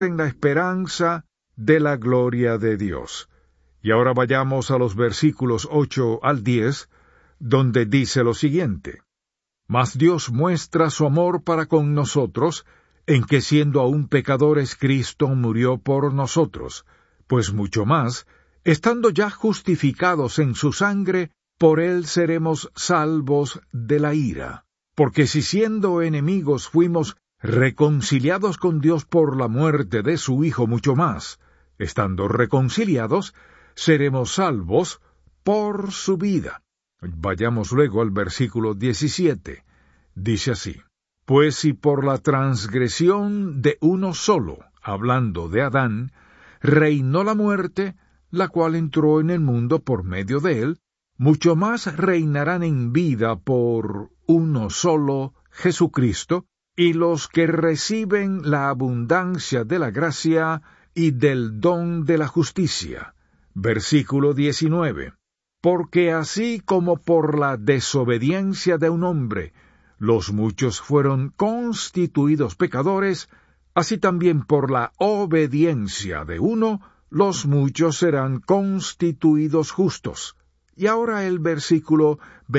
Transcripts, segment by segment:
en la esperanza de la gloria de Dios. Y ahora vayamos a los versículos 8 al 10, donde dice lo siguiente: Mas Dios muestra su amor para con nosotros, en que siendo aún pecadores Cristo murió por nosotros, pues mucho más, estando ya justificados en su sangre, por él seremos salvos de la ira. Porque si siendo enemigos fuimos reconciliados con Dios por la muerte de su Hijo, mucho más, estando reconciliados, seremos salvos por su vida. Vayamos luego al versículo 17. Dice así: Pues si por la transgresión de uno solo, hablando de Adán, reinó la muerte, la cual entró en el mundo por medio de él, mucho más reinarán en vida por uno solo, Jesucristo, y los que reciben la abundancia de la gracia y del don de la justicia. Versículo 19. Porque así como por la desobediencia de un hombre los muchos fueron constituidos pecadores, así también por la obediencia de uno los muchos serán constituidos justos. Y ahora el versículo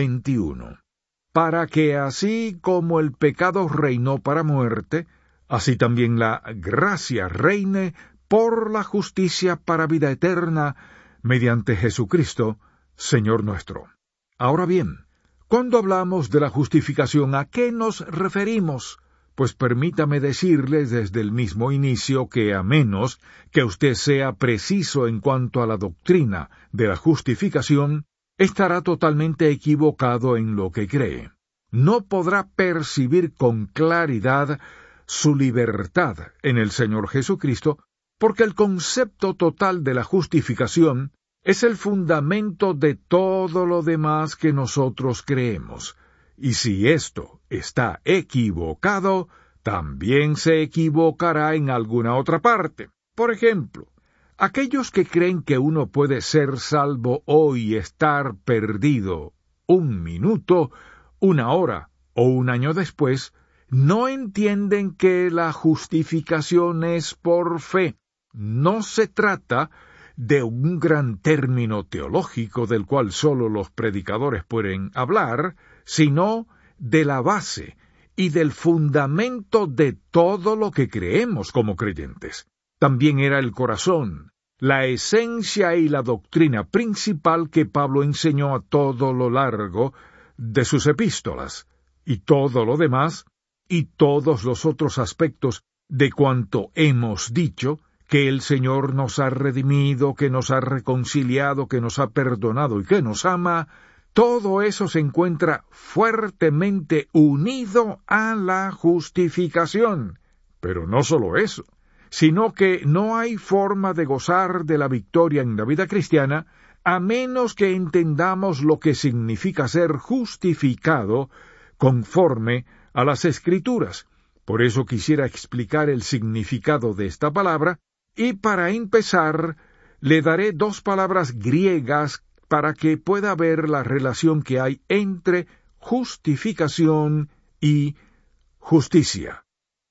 21. Para que así como el pecado reinó para muerte, así también la gracia reine por la justicia para vida eterna, mediante Jesucristo, Señor nuestro. Ahora bien, cuando hablamos de la justificación, ¿a qué nos referimos? Pues permítame decirles desde el mismo inicio que a menos que usted sea preciso en cuanto a la doctrina de la justificación, estará totalmente equivocado en lo que cree. No podrá percibir con claridad su libertad en el Señor Jesucristo, porque el concepto total de la justificación es el fundamento de todo lo demás que nosotros creemos. Y si esto está equivocado, también se equivocará en alguna otra parte. Por ejemplo, aquellos que creen que uno puede ser salvo hoy y estar perdido 1 minuto, 1 hora o 1 año después, no entienden que la justificación es por fe. No se trata de un gran término teológico del cual solo los predicadores pueden hablar, sino de la base y del fundamento de todo lo que creemos como creyentes. También era el corazón, la esencia y la doctrina principal que Pablo enseñó a todo lo largo de sus epístolas, y todo lo demás, y todos los otros aspectos de cuanto hemos dicho, que el Señor nos ha redimido, que nos ha reconciliado, que nos ha perdonado y que nos ama, todo eso se encuentra fuertemente unido a la justificación. Pero no solo eso, sino que no hay forma de gozar de la victoria en la vida cristiana a menos que entendamos lo que significa ser justificado conforme a las Escrituras. Por eso quisiera explicar el significado de esta palabra, y para empezar, le daré 2 palabras griegas para que pueda ver la relación que hay entre justificación y justicia.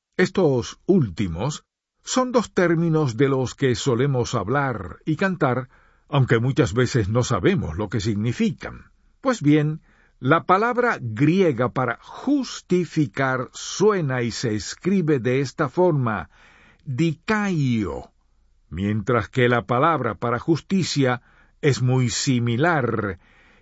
Estos últimos son 2 términos de los que solemos hablar y cantar, aunque muchas veces no sabemos lo que significan. Pues bien, la palabra griega para justificar suena y se escribe de esta forma: dikaio, mientras que la palabra para justicia es muy similar,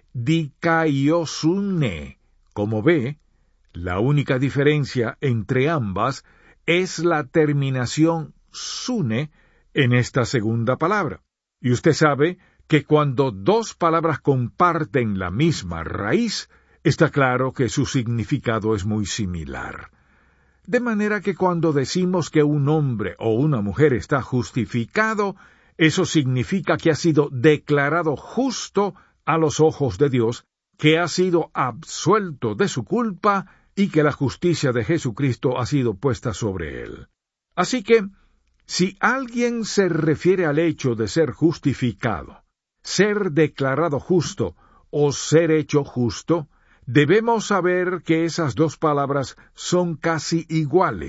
dikaiosune. Como ve, la única diferencia entre ambas es la terminación sune en esta segunda palabra. Y usted sabe que cuando 2 palabras comparten la misma raíz, está claro que su significado es muy similar. De manera que cuando decimos que un hombre o una mujer está justificado, eso significa que ha sido declarado justo a los ojos de Dios, que ha sido absuelto de su culpa y que la justicia de Jesucristo ha sido puesta sobre él. Así que, si alguien se refiere al hecho de ser justificado, ser declarado justo o ser hecho justo, debemos saber que esas 2 palabras son casi iguales,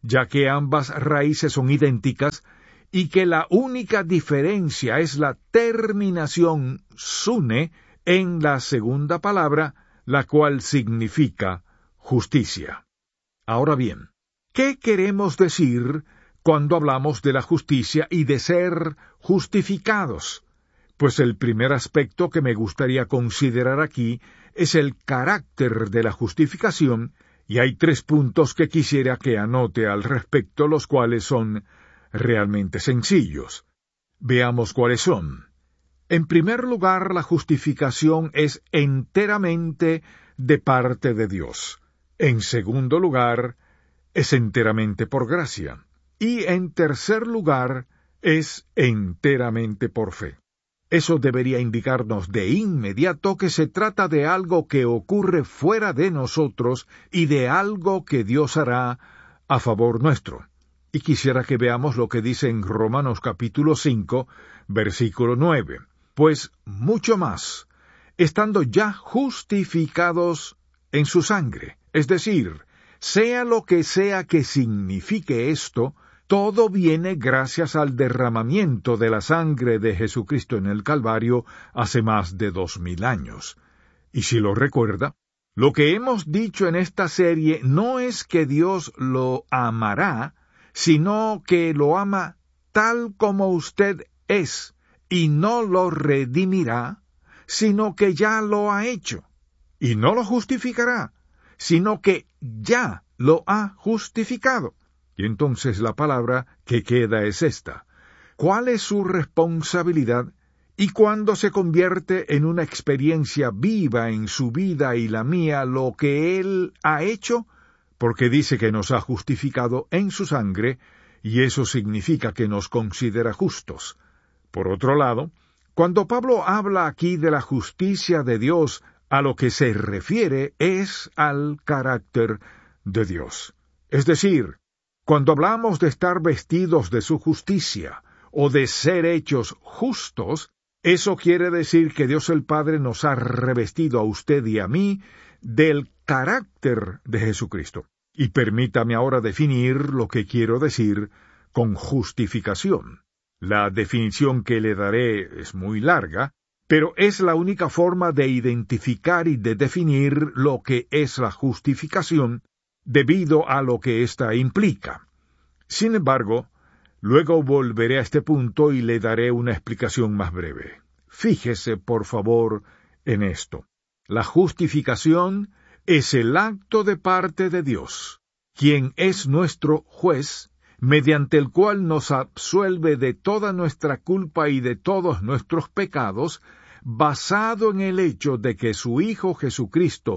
ya que ambas raíces son idénticas y que la única diferencia es la terminación sune en la segunda palabra, la cual significa justicia. Ahora bien, ¿qué queremos decir cuando hablamos de la justicia y de ser justificados? Pues el primer aspecto que me gustaría considerar aquí es el carácter de la justificación, y hay 3 puntos que quisiera que anote al respecto, los cuales son realmente sencillos. Veamos cuáles son. En primer lugar, la justificación es enteramente de parte de Dios. En segundo lugar, es enteramente por gracia. Y en tercer lugar, es enteramente por fe. Eso debería indicarnos de inmediato que se trata de algo que ocurre fuera de nosotros y de algo que Dios hará a favor nuestro. Y quisiera que veamos lo que dice en Romanos capítulo 5, versículo 9. Pues mucho más, estando ya justificados en su sangre, es decir, sea lo que sea que signifique esto, todo viene gracias al derramamiento de la sangre de Jesucristo en el Calvario hace más de 2000 años. Y si lo recuerda, lo que hemos dicho en esta serie no es que Dios lo amará, sino que lo ama tal como usted es, y no lo redimirá, sino que ya lo ha hecho, y no lo justificará, sino que ya lo ha justificado. Y entonces la palabra que queda es esta. ¿Cuál es su responsabilidad? Y cuando se convierte en una experiencia viva en su vida y la mía lo que Él ha hecho, porque dice que nos ha justificado en su sangre, y eso significa que nos considera justos. Por otro lado, cuando Pablo habla aquí de la justicia de Dios, a lo que se refiere es al carácter de Dios. Es decir, cuando hablamos de estar vestidos de su justicia o de ser hechos justos, eso quiere decir que Dios el Padre nos ha revestido a usted y a mí del carácter de Jesucristo. Y permítame ahora definir lo que quiero decir con justificación. La definición que le daré es muy larga, pero es la única forma de identificar y de definir lo que es la justificación, debido a lo que ésta implica. Sin embargo, luego volveré a este punto y le daré una explicación más breve. Fíjese, por favor, en esto. La justificación es el acto de parte de Dios, quien es nuestro juez, mediante el cual nos absuelve de toda nuestra culpa y de todos nuestros pecados, basado en el hecho de que su Hijo Jesucristo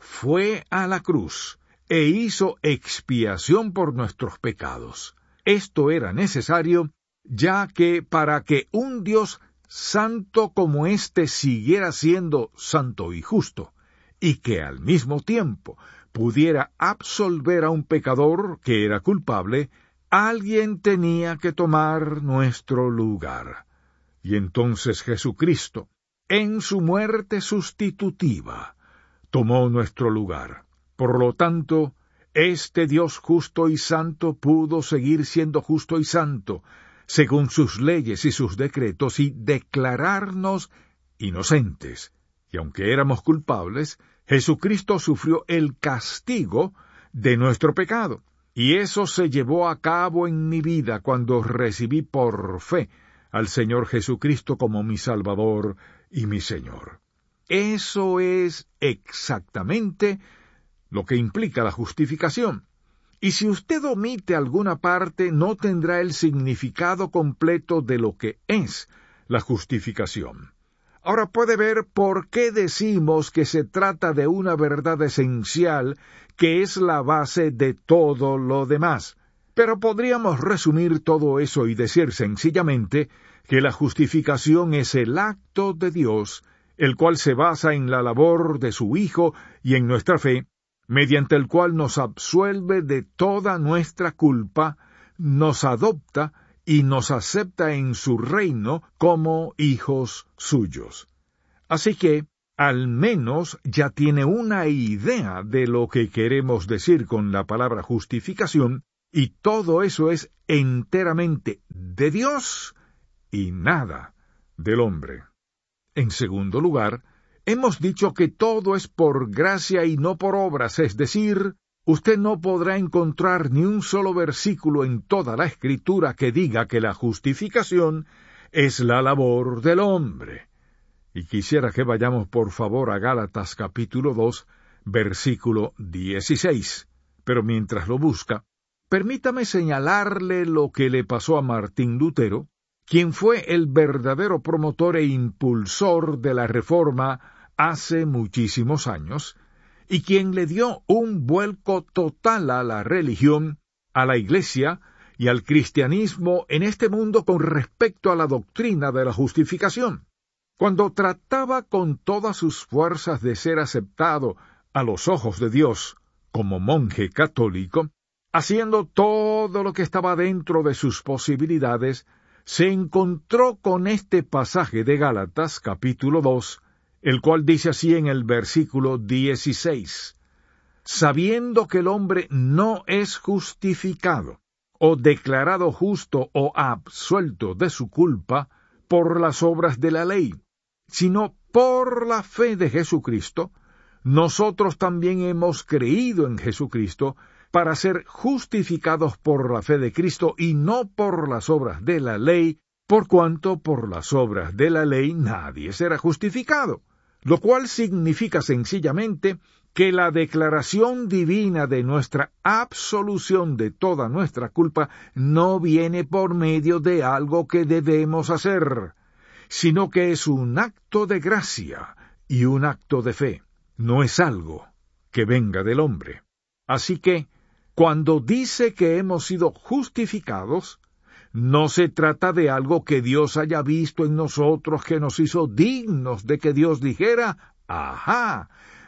fue a la cruz e hizo expiación por nuestros pecados. Esto era necesario, ya que para que un Dios santo como éste siguiera siendo santo y justo, y que al mismo tiempo pudiera absolver a un pecador que era culpable, alguien tenía que tomar nuestro lugar. Y entonces Jesucristo, en su muerte sustitutiva, tomó nuestro lugar. Por lo tanto, este Dios justo y santo pudo seguir siendo justo y santo, según sus leyes y sus decretos, y declararnos inocentes. Y aunque éramos culpables, Jesucristo sufrió el castigo de nuestro pecado. Y eso se llevó a cabo en mi vida cuando recibí por fe al Señor Jesucristo como mi Salvador y mi Señor. Eso es exactamente lo que implica la justificación. Y si usted omite alguna parte, no tendrá el significado completo de lo que es la justificación. Ahora puede ver por qué decimos que se trata de una verdad esencial que es la base de todo lo demás. Pero podríamos resumir todo eso y decir sencillamente que la justificación es el acto de Dios, el cual se basa en la labor de su Hijo y en nuestra fe, mediante el cual nos absuelve de toda nuestra culpa, nos adopta y nos acepta en su reino como hijos suyos. Así que, al menos ya tiene una idea de lo que queremos decir con la palabra justificación, y todo eso es enteramente de Dios y nada del hombre. En segundo lugar, hemos dicho que todo es por gracia y no por obras, es decir, usted no podrá encontrar ni un solo versículo en toda la Escritura que diga que la justificación es la labor del hombre. Y quisiera que vayamos por favor a Gálatas capítulo 2, versículo 16. Pero mientras lo busca, permítame señalarle lo que le pasó a Martín Lutero, quien fue el verdadero promotor e impulsor de la Reforma hace muchísimos años, y quien le dio un vuelco total a la religión, a la Iglesia y al cristianismo en este mundo con respecto a la doctrina de la justificación. Cuando trataba con todas sus fuerzas de ser aceptado a los ojos de Dios como monje católico, haciendo todo lo que estaba dentro de sus posibilidades, se encontró con este pasaje de Gálatas capítulo 2, el cual dice así en el versículo 16: sabiendo que el hombre no es justificado, o declarado justo o absuelto de su culpa por las obras de la ley, sino por la fe de Jesucristo, nosotros también hemos creído en Jesucristo para ser justificados por la fe de Cristo y no por las obras de la ley, por cuanto por las obras de la ley nadie será justificado, lo cual significa sencillamente que la declaración divina de nuestra absolución de toda nuestra culpa no viene por medio de algo que debemos hacer, sino que es un acto de gracia y un acto de fe, no es algo que venga del hombre. Así que, cuando dice que hemos sido justificados, no se trata de algo que Dios haya visto en nosotros que nos hizo dignos de que Dios dijera: «Ajá,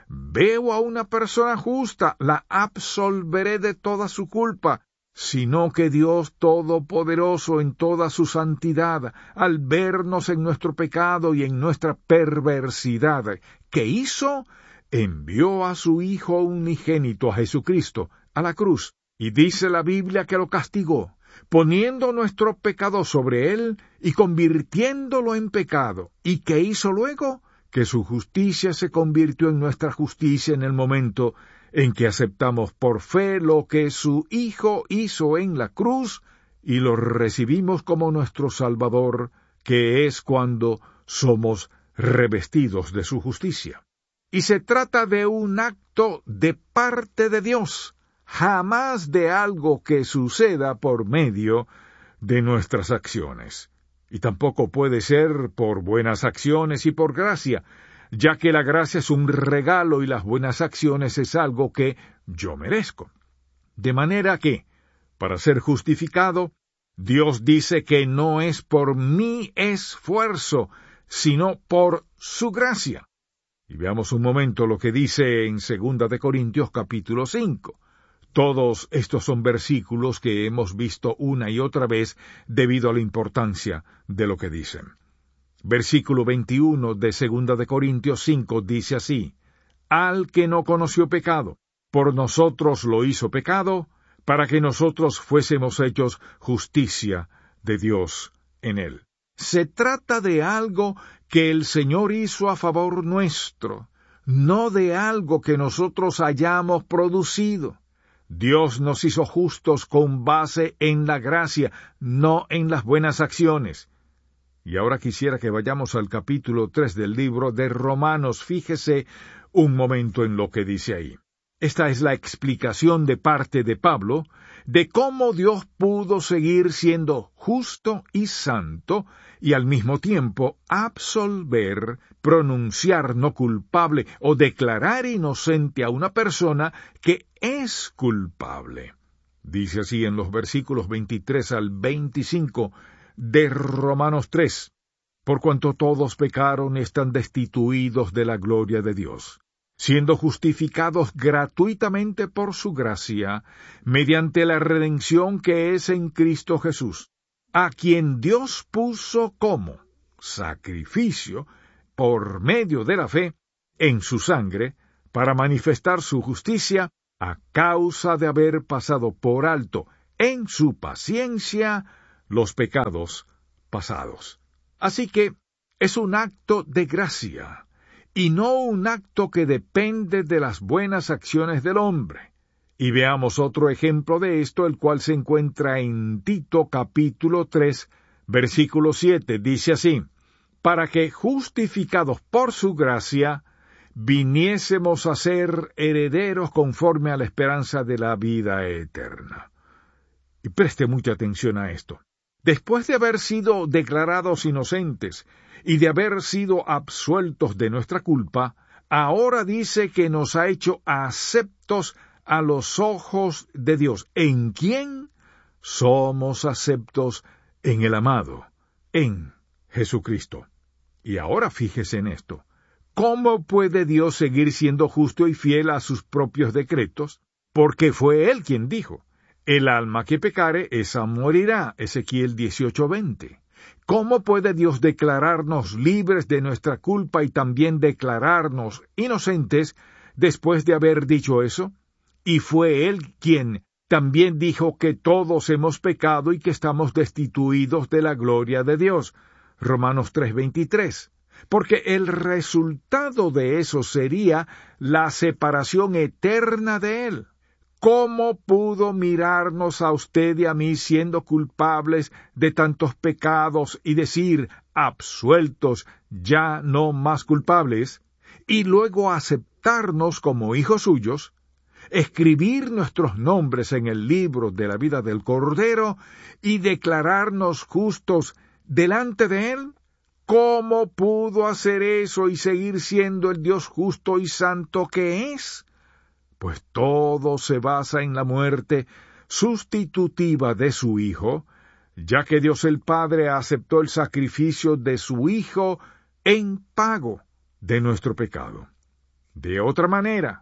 veo a una persona justa, la absolveré de toda su culpa», sino que Dios Todopoderoso en toda su santidad, al vernos en nuestro pecado y en nuestra perversidad, ¿qué hizo? Envió a su Hijo unigénito, a Jesucristo, a la cruz, y dice la Biblia que lo castigó, poniendo nuestro pecado sobre él y convirtiéndolo en pecado. ¿Y qué hizo luego? Que su justicia se convirtió en nuestra justicia en el momento en que aceptamos por fe lo que su Hijo hizo en la cruz y lo recibimos como nuestro Salvador, que es cuando somos revestidos de su justicia. Y se trata de un acto de parte de Dios, jamás de algo que suceda por medio de nuestras acciones. Y tampoco puede ser por buenas acciones y por gracia, ya que la gracia es un regalo y las buenas acciones es algo que yo merezco. De manera que, para ser justificado, Dios dice que no es por mi esfuerzo, sino por su gracia. Y veamos un momento lo que dice en 2 de Corintios capítulo 5. Todos estos son versículos que hemos visto una y otra vez debido a la importancia de lo que dicen. Versículo 21 de 2 de Corintios 5 dice así: al que no conoció pecado, por nosotros lo hizo pecado, para que nosotros fuésemos hechos justicia de Dios en él. Se trata de algo que el Señor hizo a favor nuestro, no de algo que nosotros hayamos producido. Dios nos hizo justos con base en la gracia, no en las buenas acciones. Y ahora quisiera que vayamos al capítulo 3 del libro de Romanos. Fíjese un momento en lo que dice ahí. Esta es la explicación de parte de Pablo de cómo Dios pudo seguir siendo justo y santo y al mismo tiempo absolver, pronunciar no culpable o declarar inocente a una persona que es culpable. Dice así en los versículos 23 al 25 de Romanos 3: por cuanto todos pecaron, están destituidos de la gloria de Dios, siendo justificados gratuitamente por su gracia, mediante la redención que es en Cristo Jesús, a quien Dios puso como sacrificio por medio de la fe en su sangre, para manifestar su justicia a causa de haber pasado por alto en su paciencia los pecados pasados. Así que es un acto de gracia, y no un acto que depende de las buenas acciones del hombre. Y veamos otro ejemplo de esto, el cual se encuentra en Tito capítulo 3, versículo 7. Dice así: para que, justificados por su gracia, viniésemos a ser herederos conforme a la esperanza de la vida eterna. Y preste mucha atención a esto. Después de haber sido declarados inocentes y de haber sido absueltos de nuestra culpa, ahora dice que nos ha hecho aceptos a los ojos de Dios. ¿En quién? Somos aceptos en el amado, en Jesucristo. Y ahora fíjese en esto. ¿Cómo puede Dios seguir siendo justo y fiel a sus propios decretos? Porque fue Él quien dijo: el alma que pecare, esa morirá. Ezequiel 18:20. ¿Cómo puede Dios declararnos libres de nuestra culpa y también declararnos inocentes después de haber dicho eso? Y fue Él quien también dijo que todos hemos pecado y que estamos destituidos de la gloria de Dios. Romanos 3:23. Porque el resultado de eso sería la separación eterna de Él. ¿Cómo pudo mirarnos a usted y a mí siendo culpables de tantos pecados y decir, absueltos, ya no más culpables, y luego aceptarnos como hijos suyos, escribir nuestros nombres en el libro de la vida del Cordero y declararnos justos delante de Él? ¿Cómo pudo hacer eso y seguir siendo el Dios justo y santo que es? Pues todo se basa en la muerte sustitutiva de su Hijo, ya que Dios el Padre aceptó el sacrificio de su Hijo en pago de nuestro pecado. De otra manera,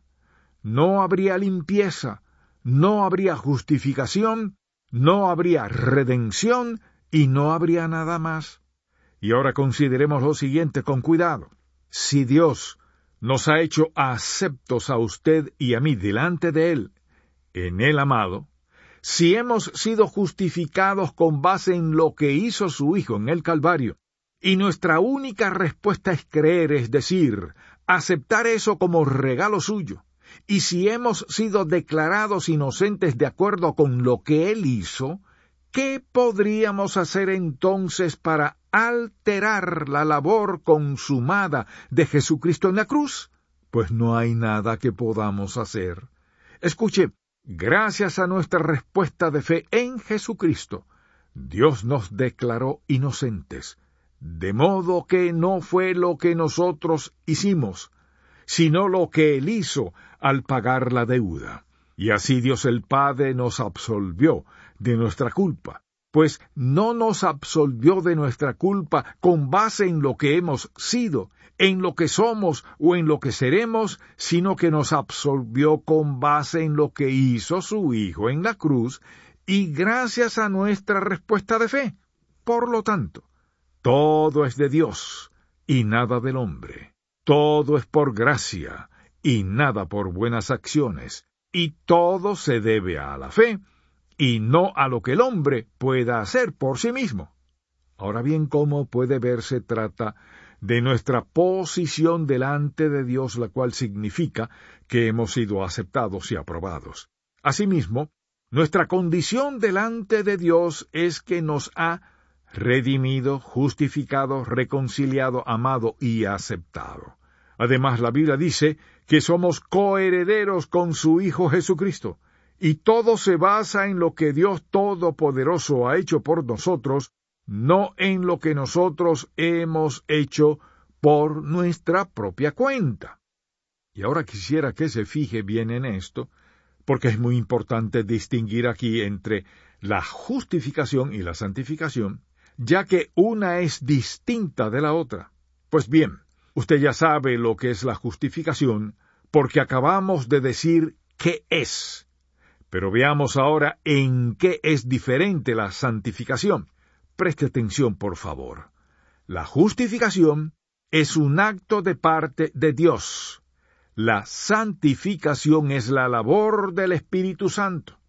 no habría limpieza, no habría justificación, no habría redención y no habría nada más. Y ahora consideremos lo siguiente con cuidado. Si Dios nos ha hecho aceptos a usted y a mí delante de Él, en el amado, si hemos sido justificados con base en lo que hizo su Hijo en el Calvario, y nuestra única respuesta es creer, es decir, aceptar eso como regalo suyo, y si hemos sido declarados inocentes de acuerdo con lo que Él hizo, ¿qué podríamos hacer entonces para alterar la labor consumada de Jesucristo en la cruz? Pues no hay nada que podamos hacer. Escuche, gracias a nuestra respuesta de fe en Jesucristo, Dios nos declaró inocentes, de modo que no fue lo que nosotros hicimos, sino lo que Él hizo al pagar la deuda. Y así Dios el Padre nos absolvió de nuestra culpa, pues no nos absolvió de nuestra culpa con base en lo que hemos sido, en lo que somos o en lo que seremos, sino que nos absolvió con base en lo que hizo su Hijo en la cruz y gracias a nuestra respuesta de fe. Por lo tanto, todo es de Dios y nada del hombre. Todo es por gracia y nada por buenas acciones. Y todo se debe a la fe, y no a lo que el hombre pueda hacer por sí mismo. Ahora bien, como puede ver, se trata de nuestra posición delante de Dios, la cual significa que hemos sido aceptados y aprobados. Asimismo, nuestra condición delante de Dios es que nos ha redimido, justificado, reconciliado, amado y aceptado. Además, la Biblia dice que somos coherederos con su Hijo Jesucristo, y todo se basa en lo que Dios Todopoderoso ha hecho por nosotros, no en lo que nosotros hemos hecho por nuestra propia cuenta. Y ahora quisiera que se fije bien en esto, porque es muy importante distinguir aquí entre la justificación y la santificación, ya que una es distinta de la otra. Pues bien, usted ya sabe lo que es la justificación, porque acabamos de decir qué es. Pero veamos ahora en qué es diferente la santificación. Preste atención, por favor. La justificación es un acto de parte de Dios. La santificación es la labor del Espíritu Santo.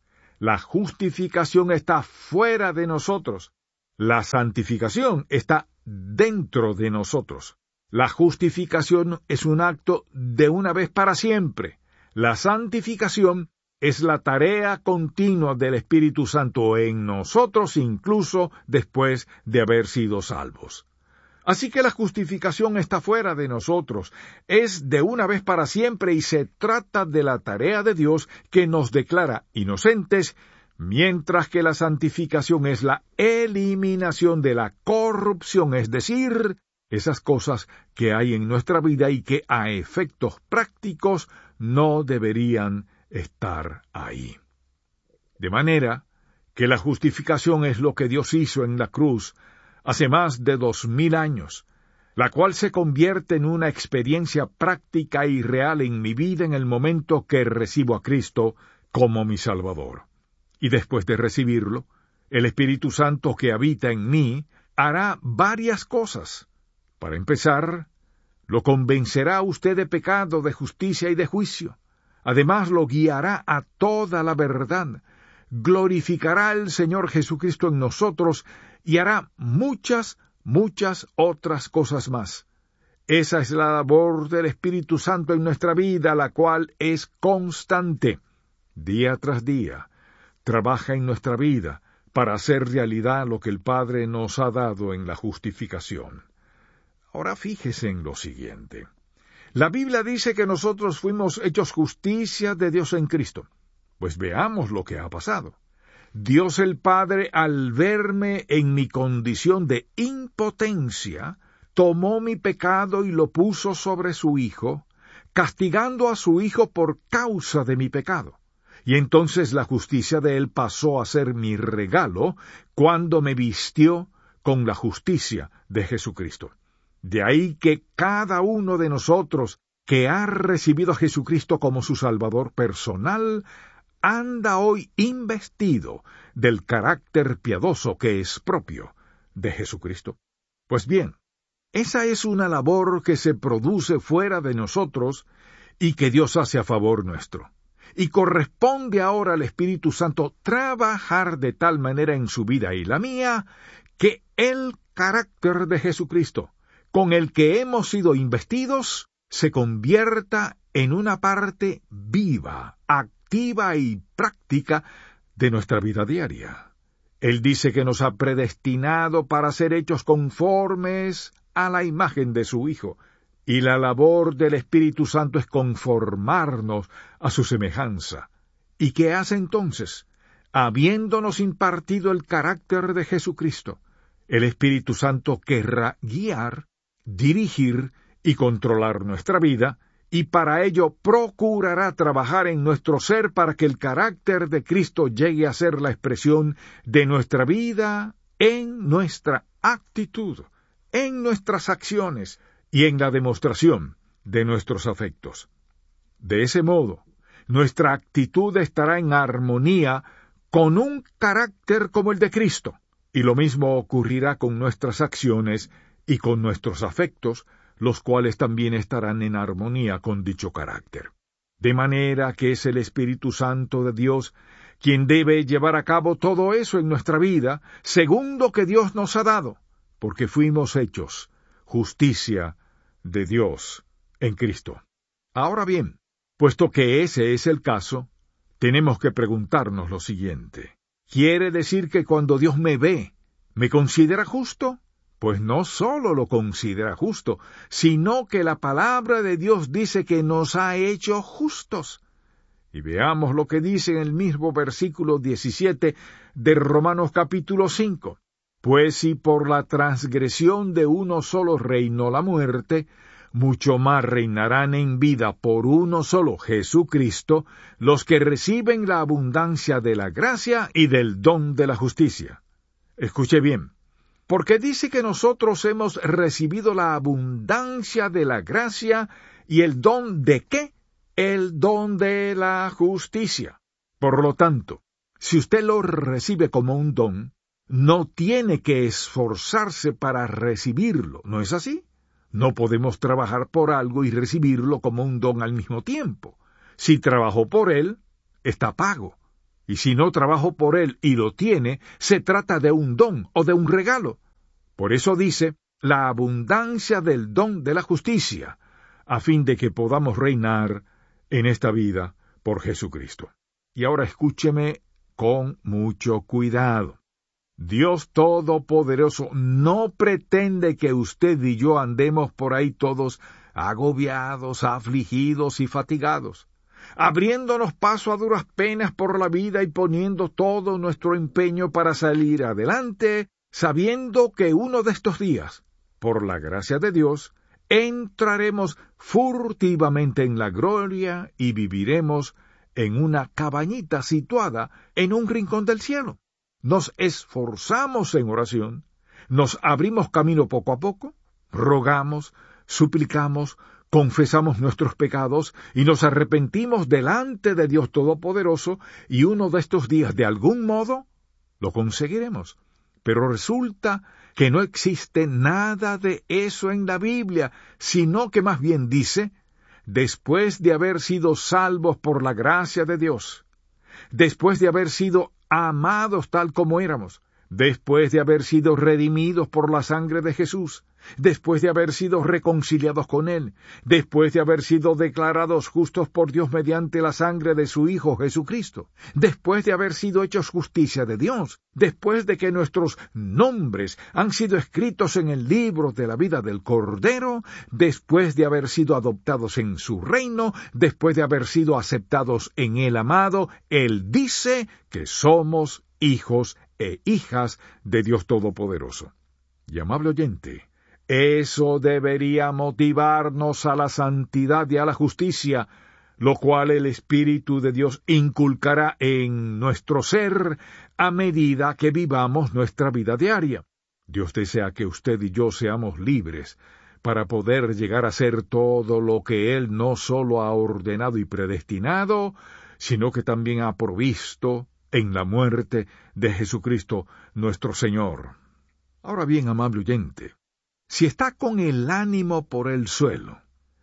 La justificación está fuera de nosotros. La santificación está dentro de nosotros. La justificación es un acto de una vez para siempre. La santificación es la tarea continua del Espíritu Santo en nosotros, incluso después de haber sido salvos. Así que la justificación está fuera de nosotros, es de una vez para siempre y se trata de la tarea de Dios que nos declara inocentes, mientras que la santificación es la eliminación de la corrupción, es decir, esas cosas que hay en nuestra vida y que a efectos prácticos no deberían estar ahí. De manera que la justificación es lo que Dios hizo en la cruz hace más de 2000 años, la cual se convierte en una experiencia práctica y real en mi vida en el momento que recibo a Cristo como mi Salvador. Y después de recibirlo, el Espíritu Santo que habita en mí hará varias cosas. Para empezar, lo convencerá a usted de pecado, de justicia y de juicio. Además, lo guiará a toda la verdad, glorificará al Señor Jesucristo en nosotros y hará muchas otras cosas más. Esa es la labor del Espíritu Santo en nuestra vida, la cual es constante. Día tras día, trabaja en nuestra vida para hacer realidad lo que el Padre nos ha dado en la justificación. Ahora fíjese en lo siguiente. La Biblia dice que nosotros fuimos hechos justicia de Dios en Cristo. Pues veamos lo que ha pasado. Dios el Padre, al verme en mi condición de impotencia, tomó mi pecado y lo puso sobre su Hijo, castigando a su Hijo por causa de mi pecado. Y entonces la justicia de Él pasó a ser mi regalo cuando me vistió con la justicia de Jesucristo. De ahí que cada uno de nosotros que ha recibido a Jesucristo como su Salvador personal, anda hoy investido del carácter piadoso que es propio de Jesucristo. Pues bien, esa es una labor que se produce fuera de nosotros y que Dios hace a favor nuestro. Y corresponde ahora al Espíritu Santo trabajar de tal manera en su vida y la mía, que el carácter de Jesucristo, con el que hemos sido investidos, se convierta en una parte viva, activa y práctica de nuestra vida diaria. Él dice que nos ha predestinado para ser hechos conformes a la imagen de su Hijo, y la labor del Espíritu Santo es conformarnos a su semejanza. ¿Y qué hace entonces? Habiéndonos impartido el carácter de Jesucristo, el Espíritu Santo querrá guiar, dirigir y controlar nuestra vida, y para ello procurará trabajar en nuestro ser para que el carácter de Cristo llegue a ser la expresión de nuestra vida, en nuestra actitud, en nuestras acciones y en la demostración de nuestros afectos. De ese modo, nuestra actitud estará en armonía con un carácter como el de Cristo, y lo mismo ocurrirá con nuestras acciones y con nuestros afectos, los cuales también estarán en armonía con dicho carácter. De manera que es el Espíritu Santo de Dios quien debe llevar a cabo todo eso en nuestra vida, según lo que Dios nos ha dado, porque fuimos hechos justicia de Dios en Cristo. Ahora bien, puesto que ese es el caso, tenemos que preguntarnos lo siguiente. ¿Quiere decir que cuando Dios me ve, me considera justo? Pues no solo lo considera justo, sino que la palabra de Dios dice que nos ha hecho justos. Y veamos lo que dice en el mismo versículo 17 de Romanos capítulo 5. Pues si por la transgresión de uno solo reinó la muerte, mucho más reinarán en vida por uno solo, Jesucristo, los que reciben la abundancia de la gracia y del don de la justicia. Escuche bien. Porque dice que nosotros hemos recibido la abundancia de la gracia y el don ¿de qué? El don de la justicia. Por lo tanto, si usted lo recibe como un don, no tiene que esforzarse para recibirlo, ¿no es así? No podemos trabajar por algo y recibirlo como un don al mismo tiempo. Si trabajó por él, está pago. Y si no trabajo por él y lo tiene, se trata de un don o de un regalo. Por eso dice, la abundancia del don de la justicia, a fin de que podamos reinar en esta vida por Jesucristo. Y ahora escúcheme con mucho cuidado. Dios Todopoderoso no pretende que usted y yo andemos por ahí todos agobiados, afligidos y fatigados, abriéndonos paso a duras penas por la vida y poniendo todo nuestro empeño para salir adelante, sabiendo que uno de estos días, por la gracia de Dios, entraremos furtivamente en la gloria y viviremos en una cabañita situada en un rincón del cielo. Nos esforzamos en oración, nos abrimos camino poco a poco, rogamos, suplicamos, confesamos nuestros pecados y nos arrepentimos delante de Dios Todopoderoso, y uno de estos días, de algún modo, lo conseguiremos. Pero resulta que no existe nada de eso en la Biblia, sino que más bien dice, después de haber sido salvos por la gracia de Dios, después de haber sido amados tal como éramos, después de haber sido redimidos por la sangre de Jesús, después de haber sido reconciliados con Él, después de haber sido declarados justos por Dios mediante la sangre de su Hijo Jesucristo, después de haber sido hechos justicia de Dios, después de que nuestros nombres han sido escritos en el libro de la vida del Cordero, después de haber sido adoptados en su reino, después de haber sido aceptados en el amado, Él dice que somos hijos e hijas de Dios Todopoderoso. Y amable oyente, eso debería motivarnos a la santidad y a la justicia, lo cual el Espíritu de Dios inculcará en nuestro ser a medida que vivamos nuestra vida diaria. Dios desea que usted y yo seamos libres para poder llegar a ser todo lo que Él no solo ha ordenado y predestinado, sino que también ha provisto en la muerte de Jesucristo nuestro Señor. Ahora bien, amable oyente, si está con el ánimo por el suelo,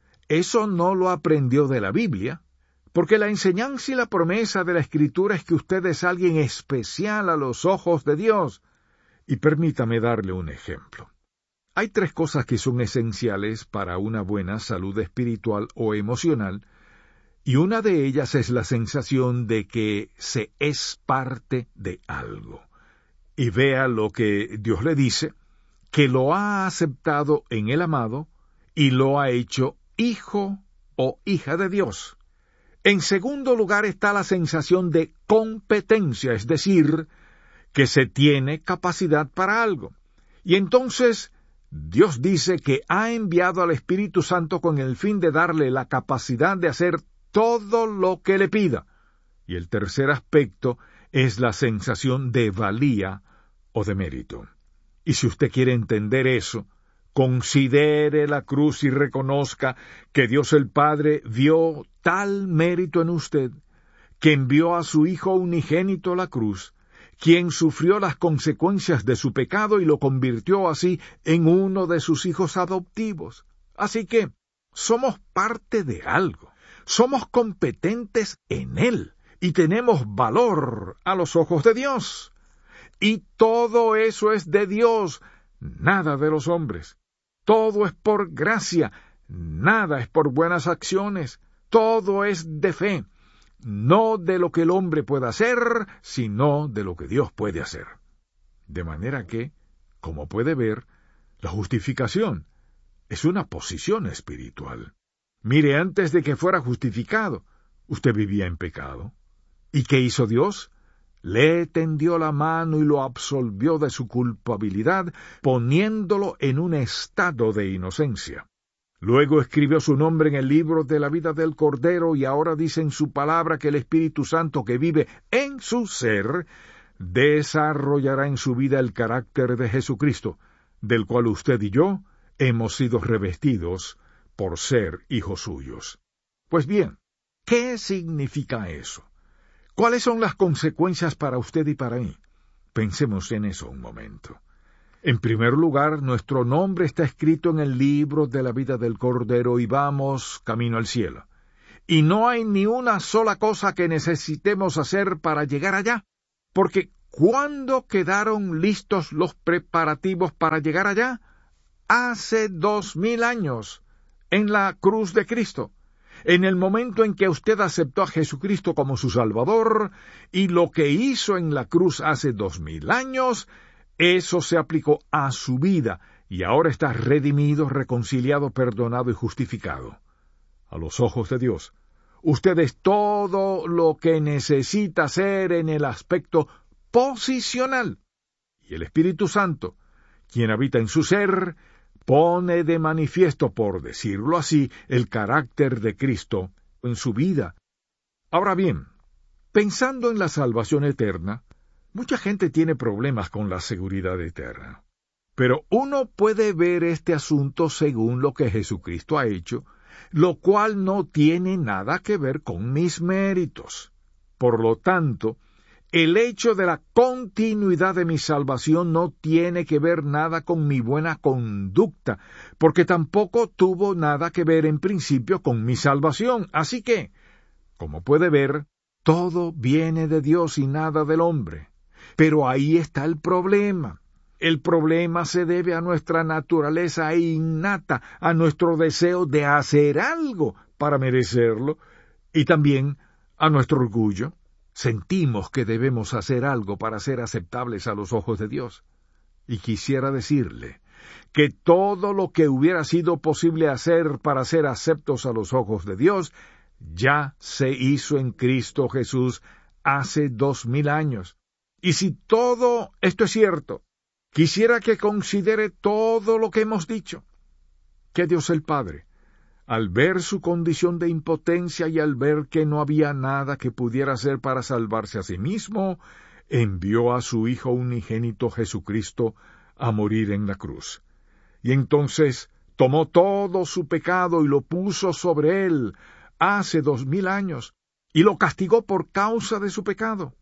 eso no lo aprendió de la Biblia, porque la enseñanza y la promesa de la Escritura es que usted es alguien especial a los ojos de Dios. Y permítame darle un ejemplo. Hay 3 cosas que son esenciales para una buena salud espiritual o emocional, y una de ellas es la sensación de que se es parte de algo. Y vea lo que Dios le dice, que lo ha aceptado en el amado y lo ha hecho hijo o hija de Dios. En segundo lugar está la sensación de competencia, es decir, que se tiene capacidad para algo. Y entonces Dios dice que ha enviado al Espíritu Santo con el fin de darle la capacidad de hacer todo lo que le pida. Y el tercer aspecto es la sensación de valía o de mérito. Y si usted quiere entender eso, considere la cruz y reconozca que Dios el Padre vio tal mérito en usted, que envió a su Hijo unigénito a la cruz, quien sufrió las consecuencias de su pecado y lo convirtió así en uno de sus hijos adoptivos. Así que somos parte de algo, somos competentes en Él y tenemos valor a los ojos de Dios. Y todo eso es de Dios, nada de los hombres. Todo es por gracia, nada es por buenas acciones. Todo es de fe, no de lo que el hombre pueda hacer, sino de lo que Dios puede hacer. De manera que, como puede ver, la justificación es una posición espiritual. Mire, antes de que fuera justificado, usted vivía en pecado. ¿Y qué hizo Dios? Le tendió la mano y lo absolvió de su culpabilidad, poniéndolo en un estado de inocencia. Luego escribió su nombre en el libro de la vida del Cordero, y ahora dice en su palabra que el Espíritu Santo que vive en su ser desarrollará en su vida el carácter de Jesucristo, del cual usted y yo hemos sido revestidos por ser hijos suyos. Pues bien, ¿qué significa eso? ¿Cuáles son las consecuencias para usted y para mí? Pensemos en eso un momento. En primer lugar, nuestro nombre está escrito en el libro de la vida del Cordero y vamos camino al cielo. y no hay ni una sola cosa que necesitemos hacer para llegar allá, porque ¿cuándo quedaron listos los preparativos para llegar allá? Hace 2000 años, en la cruz de Cristo. En el momento en que usted aceptó a Jesucristo como su Salvador, y lo que hizo en la cruz hace 2000 años, eso se aplicó a su vida, y ahora está redimido, reconciliado, perdonado y justificado. A los ojos de Dios, usted es todo lo que necesita ser en el aspecto posicional. Y el Espíritu Santo, quien habita en su ser, pone de manifiesto, por decirlo así, el carácter de Cristo en su vida. Ahora bien, pensando en la salvación eterna, mucha gente tiene problemas con la seguridad eterna. Pero uno puede ver este asunto según lo que Jesucristo ha hecho, lo cual no tiene nada que ver con mis méritos. Por lo tanto, el hecho de la continuidad de mi salvación no tiene que ver nada con mi buena conducta, porque tampoco tuvo nada que ver en principio con mi salvación. Así que, como puede ver, todo viene de Dios y nada del hombre. Pero ahí está el problema. El problema se debe a nuestra naturaleza innata, a nuestro deseo de hacer algo para merecerlo, y también a nuestro orgullo. Sentimos que debemos hacer algo para ser aceptables a los ojos de Dios. Y quisiera decirle que todo lo que hubiera sido posible hacer para ser aceptos a los ojos de Dios, ya se hizo en Cristo Jesús hace 2000 años. Y si todo esto es cierto, quisiera que considere todo lo que hemos dicho. Que Dios el Padre, al ver su condición de impotencia y al ver que no había nada que pudiera hacer para salvarse a sí mismo, envió a su Hijo unigénito Jesucristo a morir en la cruz. Y entonces tomó todo su pecado y lo puso sobre él hace 2000 años, y lo castigó por causa de su pecado.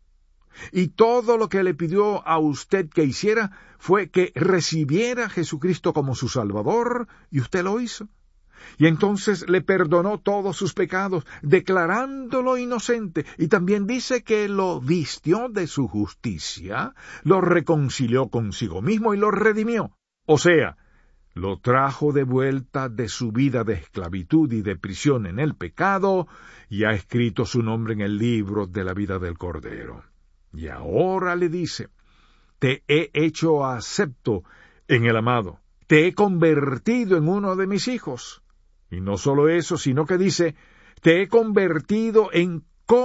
Y todo lo que le pidió a usted que hiciera fue que recibiera a Jesucristo como su Salvador, y usted lo hizo. Y entonces le perdonó todos sus pecados, declarándolo inocente, y también dice que lo vistió de su justicia, lo reconcilió consigo mismo y lo redimió. O sea, lo trajo de vuelta de su vida de esclavitud y de prisión en el pecado, y ha escrito su nombre en el libro de la vida del Cordero. Y ahora le dice, te he hecho acepto en el amado, te he convertido en uno de mis hijos. Y no solo eso, sino que dice, te he convertido en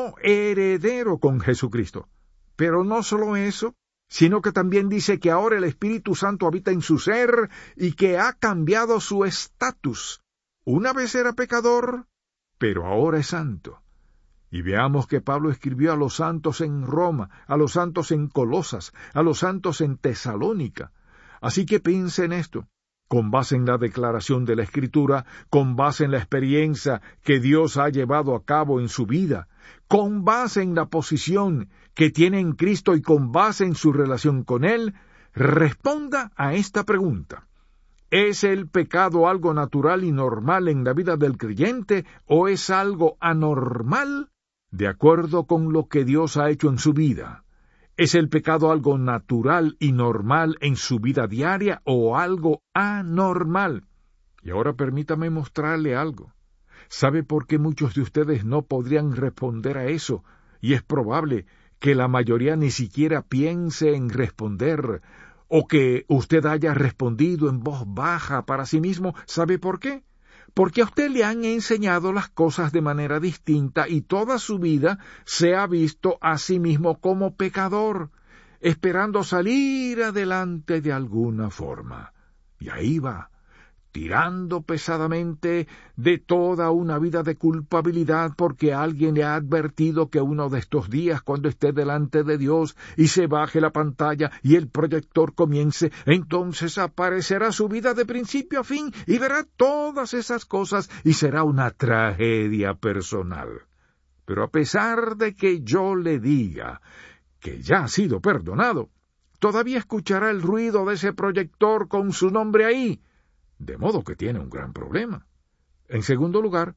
coheredero con Jesucristo. Pero no solo eso, sino que también dice que ahora el Espíritu Santo habita en su ser y que ha cambiado su estatus. Una vez era pecador, pero ahora es santo. Y veamos que Pablo escribió a los santos en Roma, a los santos en Colosas, a los santos en Tesalónica. Así que piense en esto, con base en la declaración de la Escritura, con base en la experiencia que Dios ha llevado a cabo en su vida, con base en la posición que tiene en Cristo y con base en su relación con Él, responda a esta pregunta. ¿Es el pecado algo natural y normal en la vida del creyente o es algo anormal? De acuerdo con lo que Dios ha hecho en su vida, ¿es el pecado algo natural y normal en su vida diaria o algo anormal? Y ahora permítame mostrarle algo. ¿Sabe por qué muchos de ustedes no podrían responder a eso? Y es probable que la mayoría ni siquiera piense en responder, o que usted haya respondido en voz baja para sí mismo. ¿Sabe por qué? Porque a usted le han enseñado las cosas de manera distinta y toda su vida se ha visto a sí mismo como pecador, esperando salir adelante de alguna forma. Y ahí va, tirando pesadamente de toda una vida de culpabilidad porque alguien le ha advertido que uno de estos días, cuando esté delante de Dios y se baje la pantalla y el proyector comience, entonces aparecerá su vida de principio a fin y verá todas esas cosas y será una tragedia personal. Pero a pesar de que yo le diga que ya ha sido perdonado, todavía escuchará el ruido de ese proyector con su nombre ahí, de modo que tiene un gran problema. En segundo lugar,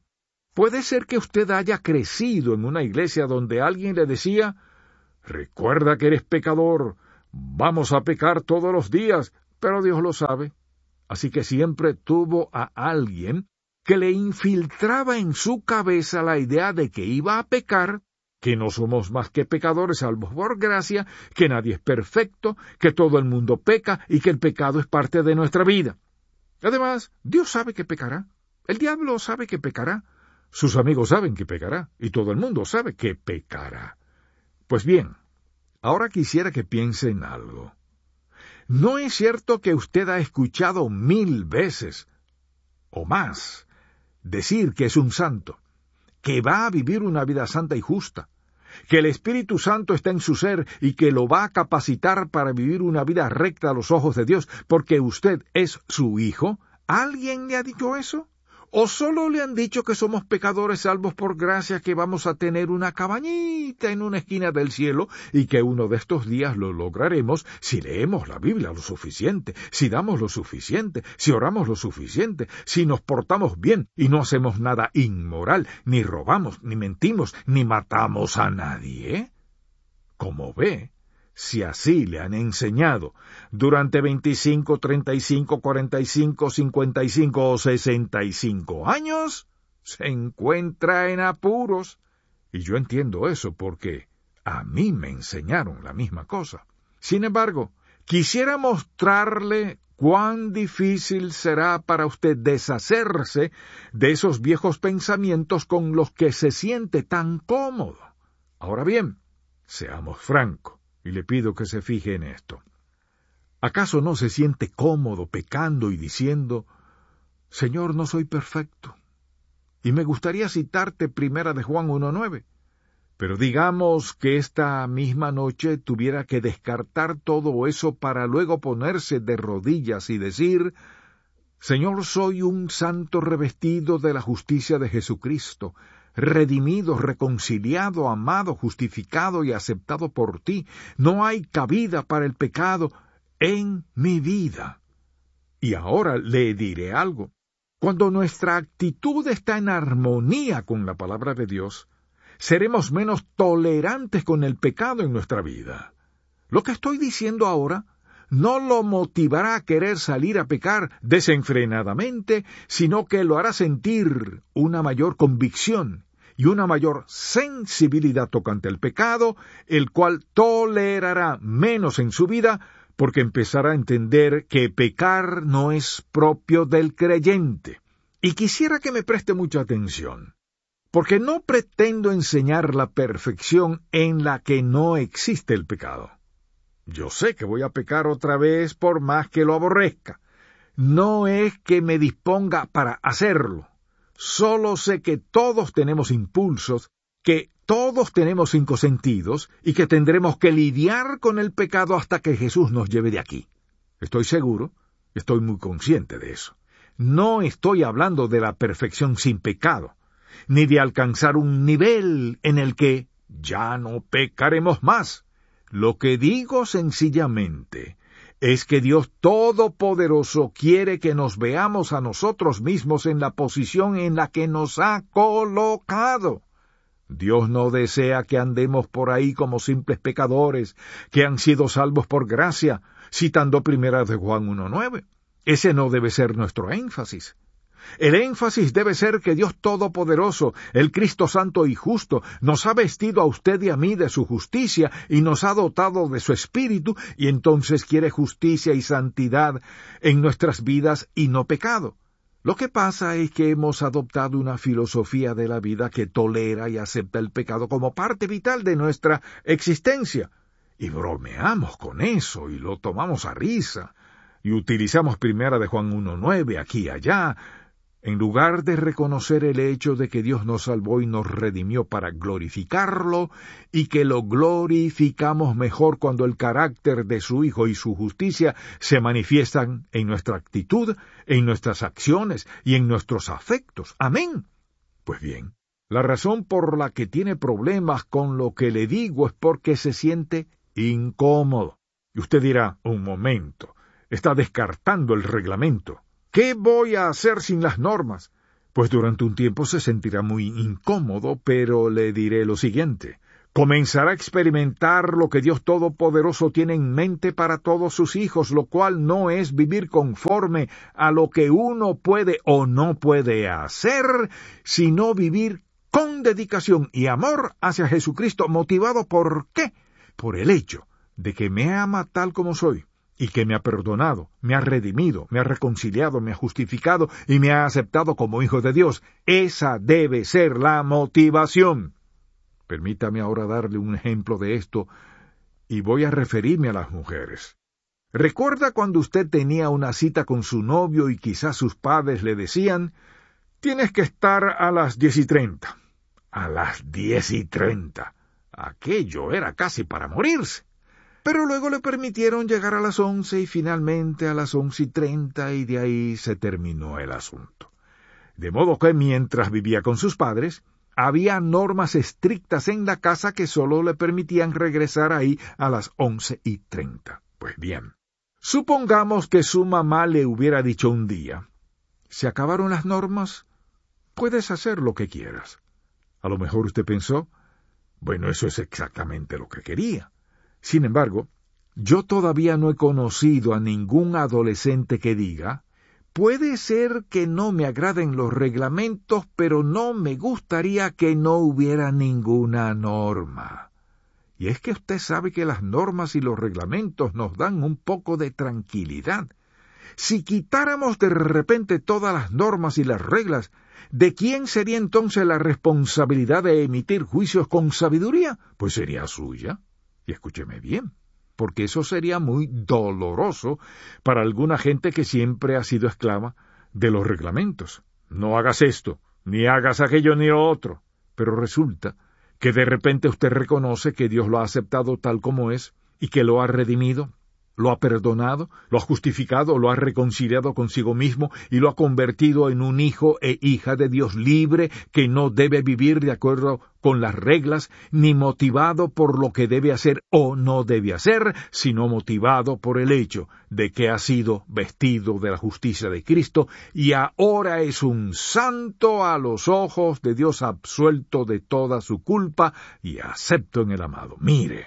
Puede ser que usted haya crecido en una iglesia donde alguien le decía: recuerda que eres pecador, vamos a pecar todos los días, pero Dios lo sabe. Así que siempre tuvo a alguien que le infiltraba en su cabeza la idea de que iba a pecar, que no somos más que pecadores salvos por gracia, que nadie es perfecto, que todo el mundo peca y que el pecado es parte de nuestra vida. Además, Dios sabe que pecará, el diablo sabe que pecará, sus amigos saben que pecará, y todo el mundo sabe que pecará. Pues bien, ahora quisiera que piense en algo. ¿No es cierto que usted ha escuchado 1000 veces, o más, decir que es un santo, que va a vivir una vida santa y justa, que el Espíritu Santo está en su ser y que lo va a capacitar para vivir una vida recta a los ojos de Dios, porque usted es su hijo? ¿Alguien le ha dicho eso? ¿O solo le han dicho que somos pecadores salvos por gracia, que vamos a tener una cabañita en una esquina del cielo y que uno de estos días lo lograremos si leemos la Biblia lo suficiente, si damos lo suficiente, si oramos lo suficiente, si nos portamos bien y no hacemos nada inmoral, ni robamos, ni mentimos, ni matamos a nadie? Como ve, si así le han enseñado durante 25, 35, 45, 55 o 65 años, se encuentra en apuros. Y yo entiendo eso porque a mí me enseñaron la misma cosa. Sin embargo, quisiera mostrarle cuán difícil será para usted deshacerse de esos viejos pensamientos con los que se siente tan cómodo. Ahora bien, seamos francos. Y le pido que se fije en esto. ¿Acaso no se siente cómodo pecando y diciendo: Señor, no soy perfecto? Y me gustaría citarte 1 de Juan 1:9. Pero digamos que esta misma noche tuviera que descartar todo eso para luego ponerse de rodillas y decir: Señor, soy un santo revestido de la justicia de Jesucristo, redimido, reconciliado, amado, justificado y aceptado por ti. No hay cabida para el pecado en mi vida. Y ahora le diré algo. Cuando nuestra actitud está en armonía con la palabra de Dios, seremos menos tolerantes con el pecado en nuestra vida. Lo que estoy diciendo ahora no lo motivará a querer salir a pecar desenfrenadamente, sino que lo hará sentir una mayor convicción y una mayor sensibilidad tocante al pecado, el cual tolerará menos en su vida, porque empezará a entender que pecar no es propio del creyente. Y quisiera que me preste mucha atención, porque no pretendo enseñar la perfección en la que no existe el pecado. Yo sé que voy a pecar otra vez por más que lo aborrezca. No es que me disponga para hacerlo. Solo sé que todos tenemos impulsos, que todos tenemos 5 sentidos y que tendremos que lidiar con el pecado hasta que Jesús nos lleve de aquí. Estoy seguro, estoy muy consciente de eso. No estoy hablando de la perfección sin pecado, ni de alcanzar un nivel en el que ya no pecaremos más. Lo que digo sencillamente es que Dios Todopoderoso quiere que nos veamos a nosotros mismos en la posición en la que nos ha colocado. Dios no desea que andemos por ahí como simples pecadores, que han sido salvos por gracia, citando 1 de Juan 1:9. Ese no debe ser nuestro énfasis. El énfasis debe ser que Dios Todopoderoso, el Cristo Santo y Justo, nos ha vestido a usted y a mí de su justicia y nos ha dotado de su Espíritu, y entonces quiere justicia y santidad en nuestras vidas y no pecado. Lo que pasa es que hemos adoptado una filosofía de la vida que tolera y acepta el pecado como parte vital de nuestra existencia, y bromeamos con eso y lo tomamos a risa, y utilizamos 1 de Juan 1:9 aquí y allá, en lugar de reconocer el hecho de que Dios nos salvó y nos redimió para glorificarlo, y que lo glorificamos mejor cuando el carácter de su Hijo y su justicia se manifiestan en nuestra actitud, en nuestras acciones y en nuestros afectos. Amén. Pues bien, la razón por la que tiene problemas con lo que le digo es porque se siente incómodo. Y usted dirá: un momento, está descartando el reglamento. ¿Qué voy a hacer sin las normas? Pues durante un tiempo se sentirá muy incómodo, pero le diré lo siguiente. Comenzará a experimentar lo que Dios Todopoderoso tiene en mente para todos sus hijos, lo cual no es vivir conforme a lo que uno puede o no puede hacer, sino vivir con dedicación y amor hacia Jesucristo, motivado ¿por qué? Por el hecho de que me ama tal como soy, y que me ha perdonado, me ha redimido, me ha reconciliado, me ha justificado y me ha aceptado como hijo de Dios. Esa debe ser la motivación. Permítame ahora darle un ejemplo de esto, y voy a referirme a las mujeres. ¿Recuerda cuando usted tenía una cita con su novio y quizás sus padres le decían, tienes que estar a las 10:30? A las 10:30. Aquello era casi para morirse. Pero luego le permitieron llegar a las 11 y finalmente a las 11:30 y de ahí se terminó el asunto. De modo que mientras vivía con sus padres, había normas estrictas en la casa que solo le permitían regresar ahí a las 11:30. Pues bien, supongamos que su mamá le hubiera dicho un día, ¿se acabaron las normas? Puedes hacer lo que quieras. A lo mejor usted pensó, bueno, eso es exactamente lo que quería. Sin embargo, yo todavía no he conocido a ningún adolescente que diga, puede ser que no me agraden los reglamentos, pero no me gustaría que no hubiera ninguna norma. Y es que usted sabe que las normas y los reglamentos nos dan un poco de tranquilidad. Si quitáramos de repente todas las normas y las reglas, ¿de quién sería entonces la responsabilidad de emitir juicios con sabiduría? Pues sería suya. Y escúcheme bien, porque eso sería muy doloroso para alguna gente que siempre ha sido esclava de los reglamentos. No hagas esto, ni hagas aquello ni lo otro. Pero resulta que de repente usted reconoce que Dios lo ha aceptado tal como es y que lo ha redimido, lo ha perdonado, lo ha justificado, lo ha reconciliado consigo mismo y lo ha convertido en un hijo e hija de Dios libre que no debe vivir de acuerdo con las reglas, ni motivado por lo que debe hacer o no debe hacer, sino motivado por el hecho de que ha sido vestido de la justicia de Cristo y ahora es un santo a los ojos de Dios, absuelto de toda su culpa y acepto en el amado. Mire,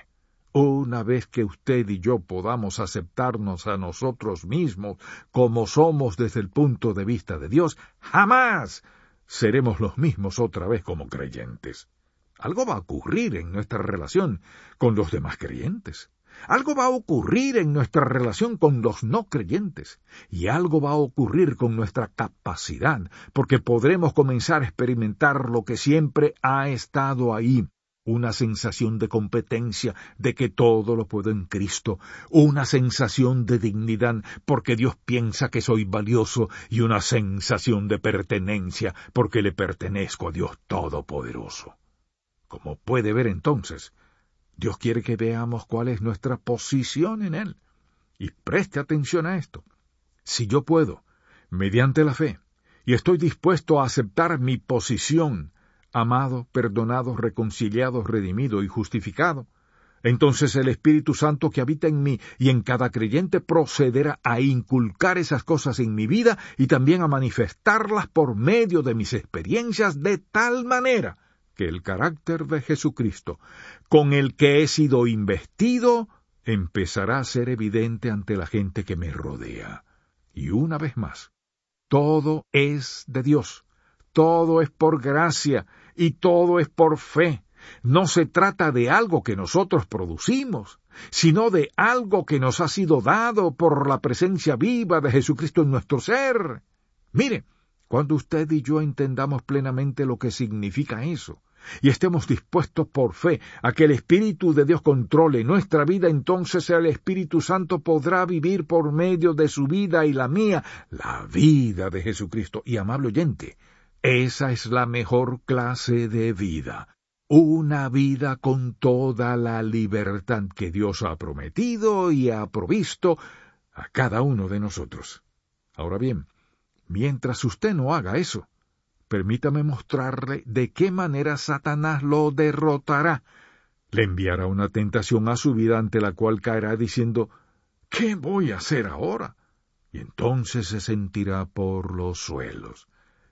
una vez que usted y yo podamos aceptarnos a nosotros mismos como somos desde el punto de vista de Dios, jamás seremos los mismos otra vez como creyentes. Algo va a ocurrir en nuestra relación con los demás creyentes. Algo va a ocurrir en nuestra relación con los no creyentes. Y algo va a ocurrir con nuestra capacidad, porque podremos comenzar a experimentar lo que siempre ha estado ahí. Una sensación de competencia, de que todo lo puedo en Cristo, una sensación de dignidad, porque Dios piensa que soy valioso, y una sensación de pertenencia, porque le pertenezco a Dios Todopoderoso. Como puede ver entonces, Dios quiere que veamos cuál es nuestra posición en Él. Y preste atención a esto. Si yo puedo, mediante la fe, y estoy dispuesto a aceptar mi posición, amado, perdonado, reconciliado, redimido y justificado, entonces el Espíritu Santo que habita en mí y en cada creyente procederá a inculcar esas cosas en mi vida y también a manifestarlas por medio de mis experiencias de tal manera que el carácter de Jesucristo, con el que he sido investido, empezará a ser evidente ante la gente que me rodea. Y una vez más, todo es de Dios, todo es por gracia y todo es por fe. No se trata de algo que nosotros producimos, sino de algo que nos ha sido dado por la presencia viva de Jesucristo en nuestro ser. Mire, cuando usted y yo entendamos plenamente lo que significa eso, y estemos dispuestos por fe a que el Espíritu de Dios controle nuestra vida, entonces el Espíritu Santo podrá vivir por medio de su vida y la mía, la vida de Jesucristo. Y amable oyente, esa es la mejor clase de vida, una vida con toda la libertad que Dios ha prometido y ha provisto a cada uno de nosotros. Ahora bien, mientras usted no haga eso, permítame mostrarle de qué manera Satanás lo derrotará. Le enviará una tentación a su vida ante la cual caerá diciendo, ¿qué voy a hacer ahora? Y entonces se sentirá por los suelos.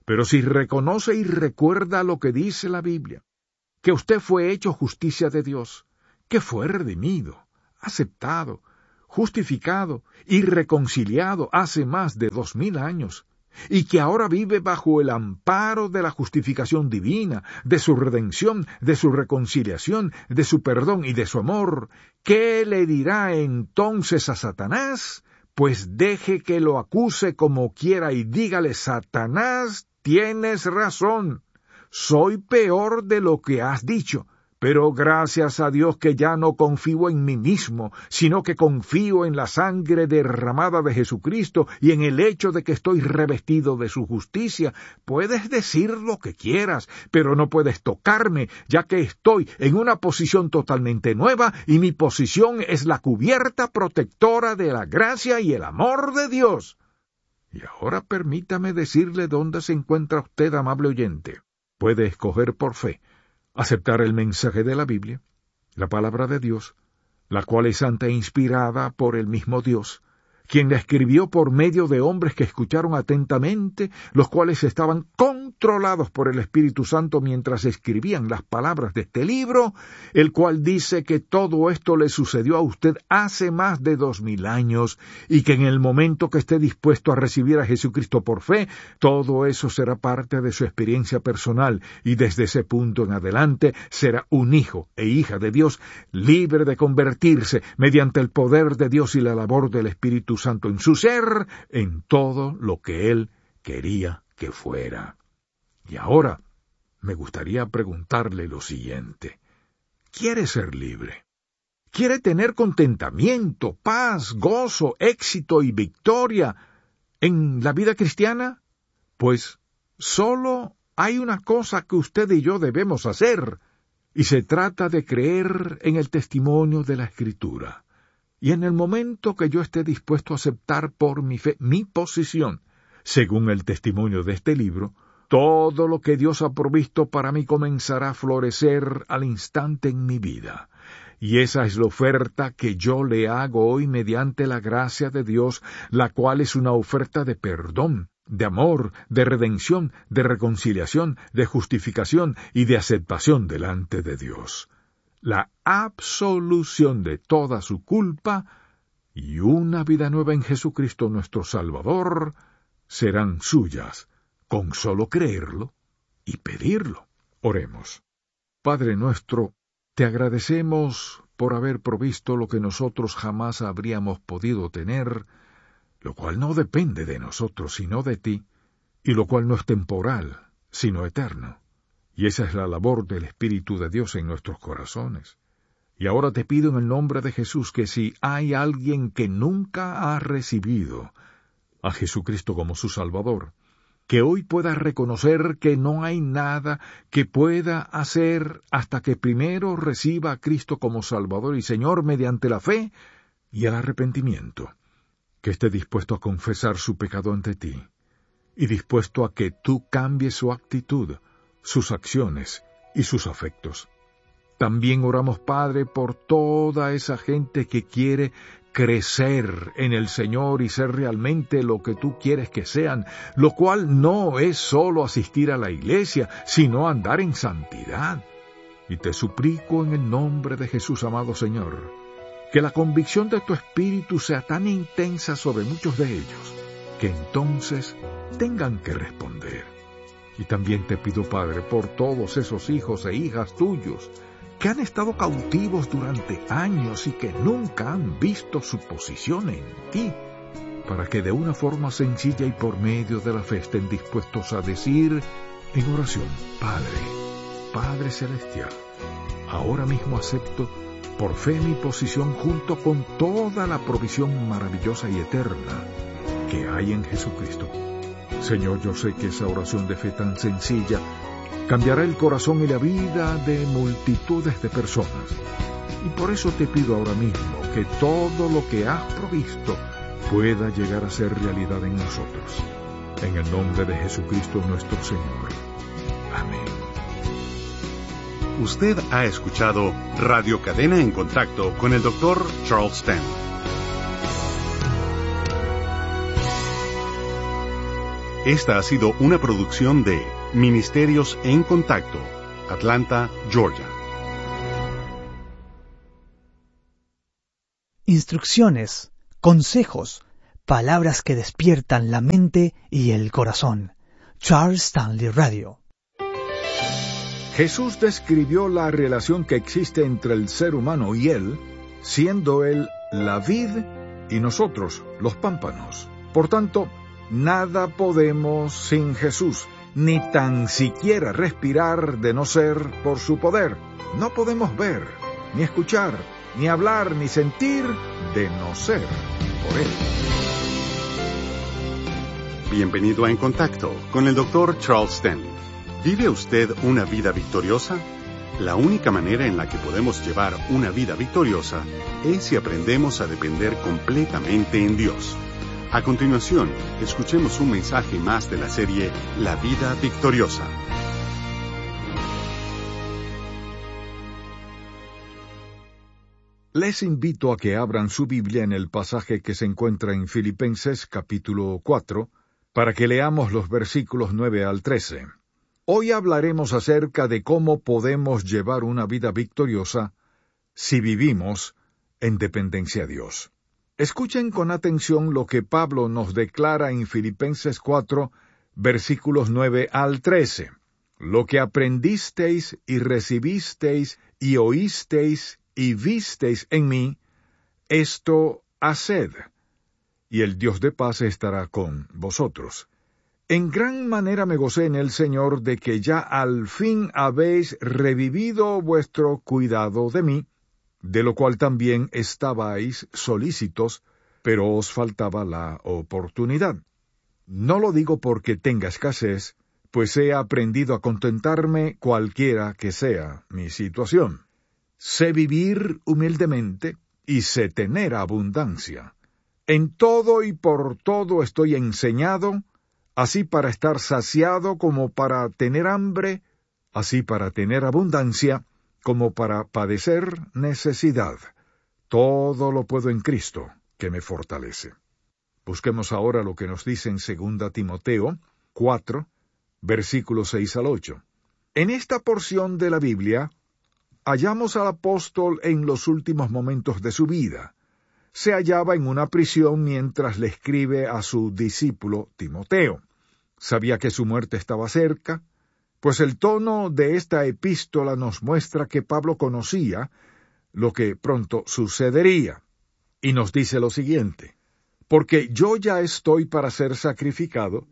Pero si reconoce y recuerda lo que dice la Biblia, que usted fue hecho justicia de Dios, que fue redimido, aceptado, justificado y reconciliado hace más de 2000 años, y que ahora vive bajo el amparo de la justificación divina, de su redención, de su reconciliación, de su perdón y de su amor, ¿qué le dirá entonces a Satanás? Pues deje que lo acuse como quiera y dígale: Satanás, tienes razón, soy peor de lo que has dicho, pero gracias a Dios que ya no confío en mí mismo, sino que confío en la sangre derramada de Jesucristo y en el hecho de que estoy revestido de su justicia. Puedes decir lo que quieras, pero no puedes tocarme, ya que estoy en una posición totalmente nueva y mi posición es la cubierta protectora de la gracia y el amor de Dios. Y ahora permítame decirle dónde se encuentra usted, amable oyente. Puede escoger por fe aceptar el mensaje de la Biblia, la palabra de Dios, la cual es santa e inspirada por el mismo Dios, quien la escribió por medio de hombres que escucharon atentamente, los cuales estaban controlados por el Espíritu Santo mientras escribían las palabras de este libro, el cual dice que todo esto le sucedió a usted hace más de 2000 años, y que en el momento que esté dispuesto a recibir a Jesucristo por fe, todo eso será parte de su experiencia personal, y desde ese punto en adelante será un hijo e hija de Dios, libre de convertirse mediante el poder de Dios y la labor del Espíritu Santo en su ser, en todo lo que Él quería que fuera. Y ahora me gustaría preguntarle lo siguiente: ¿quiere ser libre? ¿Quiere tener contentamiento, paz, gozo, éxito y victoria en la vida cristiana? Pues solo hay una cosa que usted y yo debemos hacer, y se trata de creer en el testimonio de la Escritura. Y en el momento que yo esté dispuesto a aceptar por mi fe mi posición, según el testimonio de este libro, todo lo que Dios ha provisto para mí comenzará a florecer al instante en mi vida. Y esa es la oferta que yo le hago hoy mediante la gracia de Dios, la cual es una oferta de perdón, de amor, de redención, de reconciliación, de justificación y de aceptación delante de Dios. La absolución de toda su culpa y una vida nueva en Jesucristo nuestro Salvador serán suyas con solo creerlo y pedirlo. Oremos. Padre nuestro, te agradecemos por haber provisto lo que nosotros jamás habríamos podido tener, lo cual no depende de nosotros sino de ti, y lo cual no es temporal sino eterno. Y esa es la labor del Espíritu de Dios en nuestros corazones. Y ahora te pido en el nombre de Jesús que si hay alguien que nunca ha recibido a Jesucristo como su Salvador, que hoy pueda reconocer que no hay nada que pueda hacer hasta que primero reciba a Cristo como Salvador y Señor mediante la fe y el arrepentimiento, que esté dispuesto a confesar su pecado ante ti, y dispuesto a que tú cambies su actitud, sus acciones y sus afectos. También oramos, Padre, por toda esa gente que quiere crecer en el Señor y ser realmente lo que tú quieres que sean, lo cual no es solo asistir a la iglesia, sino andar en santidad. Y te suplico en el nombre de Jesús, amado Señor, que la convicción de tu Espíritu sea tan intensa sobre muchos de ellos, que entonces tengan que responder. Y también te pido, Padre, por todos esos hijos e hijas tuyos que han estado cautivos durante años y que nunca han visto su posición en ti, para que de una forma sencilla y por medio de la fe estén dispuestos a decir en oración: Padre Celestial, ahora mismo acepto por fe mi posición junto con toda la provisión maravillosa y eterna que hay en Jesucristo. Señor, yo sé que esa oración de fe tan sencilla cambiará el corazón y la vida de multitudes de personas. Y por eso te pido ahora mismo que todo lo que has provisto pueda llegar a ser realidad en nosotros. En el nombre de Jesucristo nuestro Señor. Amén. Usted ha escuchado Radio Cadena en Contacto con el Dr. Charles Stanley. Esta ha sido una producción de Ministerios en Contacto, Atlanta, Georgia. Instrucciones, consejos, palabras que despiertan la mente y el corazón. Charles Stanley Radio. Jesús describió la relación que existe entre el ser humano y Él, siendo Él la vid y nosotros los pámpanos. Por tanto, nada podemos sin Jesús, ni tan siquiera respirar de no ser por su poder. No podemos ver, ni escuchar, ni hablar, ni sentir de no ser por Él. Bienvenido a En Contacto con el Dr. Charles Stanley. ¿Vive usted una vida victoriosa? La única manera en la que podemos llevar una vida victoriosa es si aprendemos a depender completamente en Dios. A continuación, escuchemos un mensaje más de la serie La Vida Victoriosa. Les invito a que abran su Biblia en el pasaje que se encuentra en Filipenses capítulo 4, para que leamos los versículos 9 al 13. Hoy hablaremos acerca de cómo podemos llevar una vida victoriosa si vivimos en dependencia a Dios. Escuchen con atención lo que Pablo nos declara en Filipenses 4, versículos 9 al 13. Lo que aprendisteis y recibisteis y oísteis y visteis en mí, esto haced, y el Dios de paz estará con vosotros. En gran manera me gocé en el Señor de que ya al fin habéis revivido vuestro cuidado de mí, de lo cual también estabais solícitos, pero os faltaba la oportunidad. No lo digo porque tenga escasez, pues he aprendido a contentarme cualquiera que sea mi situación. Sé vivir humildemente y sé tener abundancia. En todo y por todo estoy enseñado, así para estar saciado como para tener hambre, así para tener abundancia, como para padecer necesidad. Todo lo puedo en Cristo, que me fortalece. Busquemos ahora lo que nos dice en 2 Timoteo 4, versículos 6 al 8. En esta porción de la Biblia, hallamos al apóstol en los últimos momentos de su vida. Se hallaba en una prisión mientras le escribe a su discípulo Timoteo. Sabía que su muerte estaba cerca, pues el tono de esta epístola nos muestra que Pablo conocía lo que pronto sucedería. Y nos dice lo siguiente: porque yo ya estoy para ser sacrificado,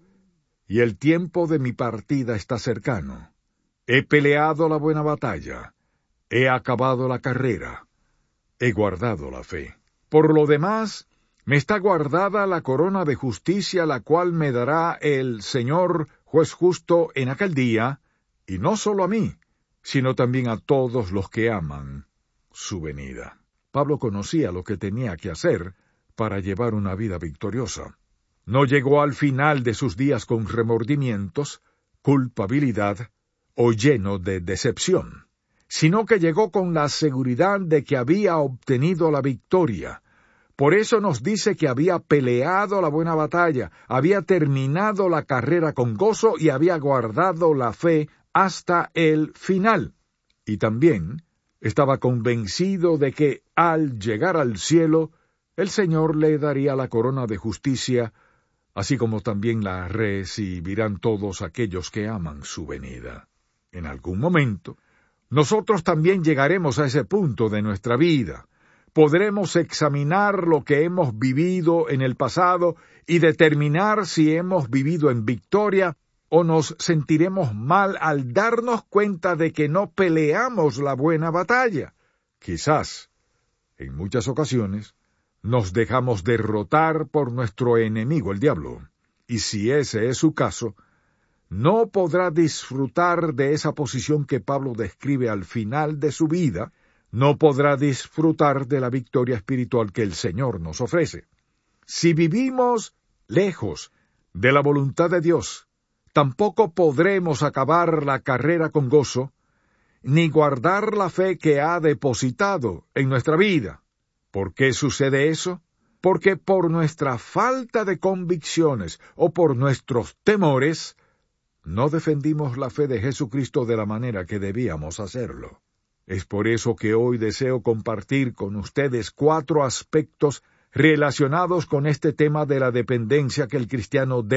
y el tiempo de mi partida está cercano. He peleado la buena batalla, he acabado la carrera, he guardado la fe. Por lo demás, me está guardada la corona de justicia, la cual me dará el Señor, juez justo, en aquel día, y no solo a mí, sino también a todos los que aman su venida. Pablo conocía lo que tenía que hacer para llevar una vida victoriosa. No llegó al final de sus días con remordimientos, culpabilidad o lleno de decepción, sino que llegó con la seguridad de que había obtenido la victoria. Por eso nos dice que había peleado la buena batalla, había terminado la carrera con gozo y había guardado la fe hasta el final. Y también estaba convencido de que al llegar al cielo, el Señor le daría la corona de justicia, así como también la recibirán todos aquellos que aman su venida. En algún momento, nosotros también llegaremos a ese punto de nuestra vida. Podremos examinar lo que hemos vivido en el pasado y determinar si hemos vivido en victoria o nos sentiremos mal al darnos cuenta de que no peleamos la buena batalla. Quizás, en muchas ocasiones, nos dejamos derrotar por nuestro enemigo, el diablo. Y si ese es su caso, no podrá disfrutar de esa posición que Pablo describe al final de su vida, no podrá disfrutar de la victoria espiritual que el Señor nos ofrece. Si vivimos lejos de la voluntad de Dios, tampoco podremos acabar la carrera con gozo, ni guardar la fe que ha depositado en nuestra vida. ¿Por qué sucede eso? porque por nuestra falta de convicciones o por nuestros temores, no defendimos la fe de Jesucristo de la manera que debíamos hacerlo. Es por eso que hoy deseo compartir con ustedes 4 aspectos relacionados con este tema de la dependencia que el cristiano debe